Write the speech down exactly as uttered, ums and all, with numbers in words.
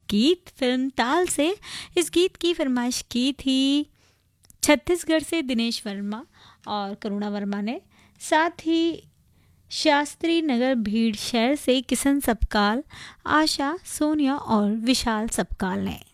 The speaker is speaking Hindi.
गीत फिल्म ताल से। इस गीत की फरमाइश की थी छत्तीसगढ़ से दिनेश वर्मा और करुणा वर्मा ने, साथ ही शास्त्री नगर भीड़ शहर से किशन सपकाल, आशा, सोनिया और विशाल सपकाल ने।